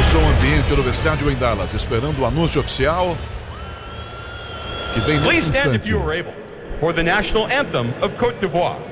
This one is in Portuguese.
som ambiente no estádio em Dallas, esperando o anúncio oficial que vem nesse Please stand if instante. you are able for the national anthem of Côte d'Ivoire.